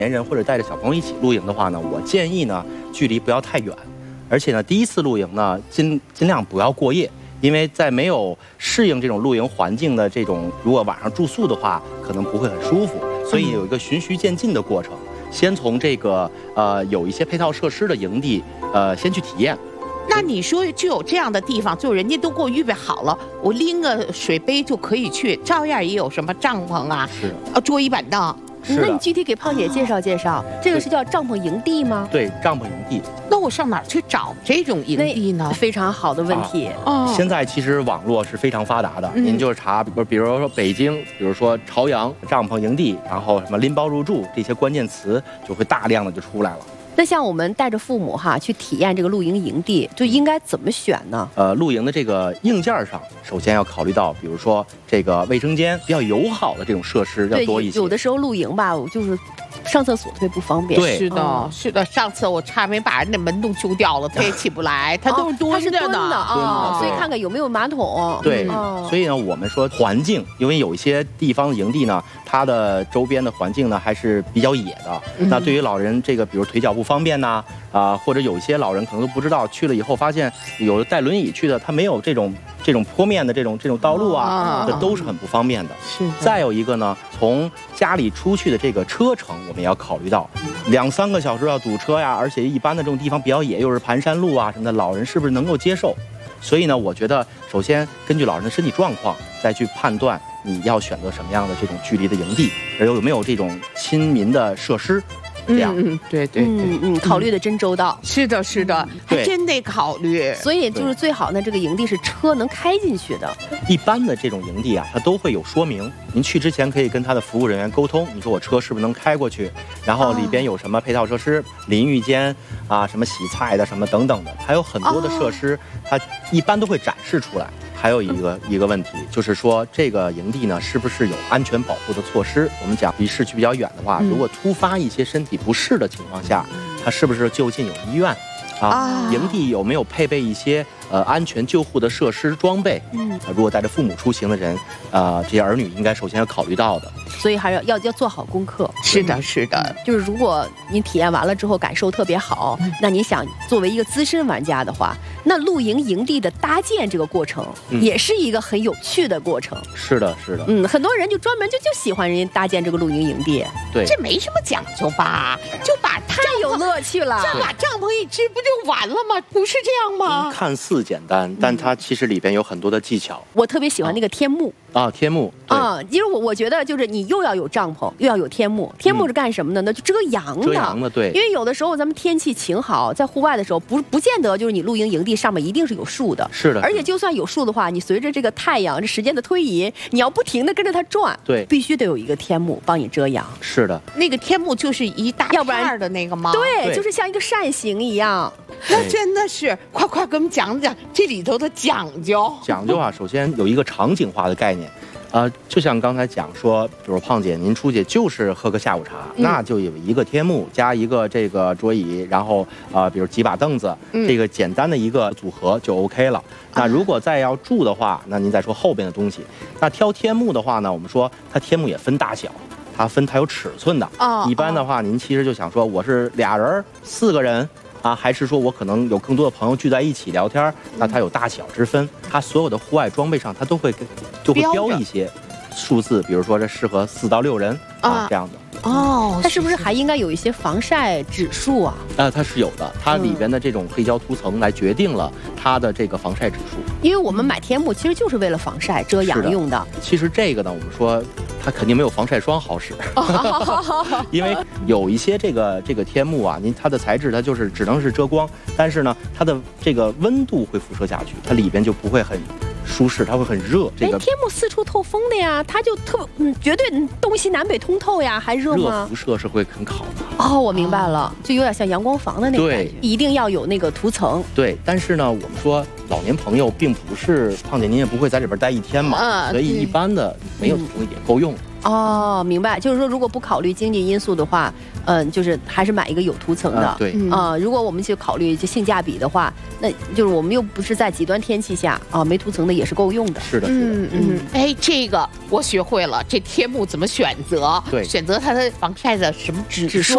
年人或者带着小朋友一起露营的话呢，我建议呢距离不要太远，而且呢第一次露营呢尽量不要过夜，因为在没有适应这种露营环境的这种，如果晚上住宿的话，可能不会很舒服，所以有一个循序渐进的过程，先从这个有一些配套设施的营地先去体验。 那你说就有这样的地方，就人家都给我预备好了，我拎个水杯就可以去，照样也有什么帐篷啊，桌椅板凳。 那你具体给胖姐介绍介绍，这个是叫帐篷营地吗？ 对，帐篷营地。 那我上哪儿去找这种营地呢？ 非常好的问题。 现在其实网络是非常发达的，您就查，比如说北京，比如说朝阳帐篷营地，然后什么拎包入住这些关键词，就会大量的就出来了。 那像我们带着父母去体验这个露营营地，就应该怎么选呢？ 露营的这个硬件上，首先要考虑到，比如说这个卫生间比较友好的这种设施要多一些。 有的时候露营吧，就是上厕所特别不方便。 对， 是的，上次我差点把人家门都揪掉了，他也起不来，他都是蹲着的所以看看有没有马桶。 对，所以呢，我们说环境，因为有一些地方的营地呢，它的周边的环境呢还是比较野的。那对于老人这个，比如腿脚不方便呐，或者有一些老人可能都不知道，去了以后发现有带轮椅去的，他没有这种坡面的这种道路这都是很不方便的。 是。 再有一个呢，从家里出去的这个车程，我们也要考虑到，2-3个小时要堵车呀，而且一般的这种地方比较野，又是盘山路什么的，老人是不是能够接受？所以呢，我觉得首先根据老人的身体状况，再去判断你要选择什么样的这种距离的营地，而有没有这种亲民的设施。这样， 对， 考虑的真周到。 是的，还真得考虑。 所以就是最好呢，这个营地是车能开进去的。 一般的这种营地它都会有说明，您去之前可以跟他的服务人员沟通，你说我车是不是能开过去，然后里边有什么配套设施，淋浴间什么洗菜的什么等等的，还有很多的设施，它一般都会展示出来。还有一个问题，就是说这个营地呢，是不是有安全保护的措施？我们讲离市区比较远的话，如果突发一些身体不适的情况下，它是不是就近有医院？营地有没有配备一些安全救护的设施装备？如果带着父母出行的人，这些儿女应该首先要考虑到的。 所以还是要做好功课。 是的， 就是如果你体验完了之后感受特别好，那你想作为一个资深玩家的话，那露营营地的搭建这个过程也是一个很有趣的过程。 是的。 很多人就专门就喜欢人家搭建这个露营营地。 对， 这没什么讲究吧？就把它有乐趣了， 就把帐篷一支不就完了吗？不是这样吗？ 看似简单，但它其实里边有很多的技巧。 我特别喜欢那个天幕。 天幕因为我觉得就是你又要有帐篷，又要有天幕。天幕是干什么的呢？就遮阳的。 对。 因为有的时候咱们天气晴好，在户外的时候不见得就是你露营营地上面一定是有树的。 是的。 而且就算有树的话，你随着这个太阳这时间的推移，你要不停的跟着它转。 对。 必须得有一个天幕帮你遮阳。 是的。 那个天幕就是一大片的那个吗？ 对，就是像一个扇形一样。 那真的是，快给我们讲讲这里头的讲究。 首先有一个场景化的概念。就像刚才讲说，比如胖姐您出去就是喝个下午茶，那就有一个天幕加一个这个桌椅，然后比如几把凳子，这个简单的一个组合就 OK 了。那如果再要住的话，那您再说后边的东西。那挑天幕的话呢，我们说它天幕也分大小，它有尺寸的。一般的话，您其实就想说我是俩人、4个人。还是说我可能有更多的朋友聚在一起聊天，那它有大小之分，它所有的户外装备上它都会标一些数字，比如说这适合4到6人这样的。 它是不是还应该有一些防晒指数啊？ 它是有的，它里边的这种黑胶涂层来决定了它的这个防晒指数。 因为我们买天幕其实就是为了防晒遮阳用的。 其实这个呢，我们说它肯定没有防晒霜好使，因为有一些这个天幕它的材质它就是只能是遮光，但是呢它的这个温度会辐射下去，它里边就不会很舒适，它会很热。 天幕四处透风的呀，它就绝对东西南北通透呀，还热吗？ 热辐射是会很烤的。 我明白了，就有点像阳光房的那个感觉。一定要有那个涂层。 对，但是呢，我们说老年朋友并不是胖姐，您也不会在里边待1天嘛，所以一般的没有涂层也够用。 明白，就是说如果不考虑经济因素的话，就是还是买一个有涂层的。 对。 如果我们去考虑就性价比的话，那就是我们又不是在极端天气下没涂层的也是够用的。 是的。 这个我学会了，这天幕怎么选择？ 对， 选择它的防晒的什么指数？